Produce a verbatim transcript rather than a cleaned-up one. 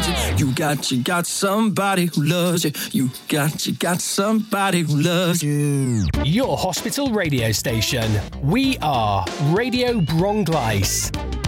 you. You got, you got somebody who loves you. You got, you got somebody who loves you. Your hospital radio station. We are Radio Bronglice.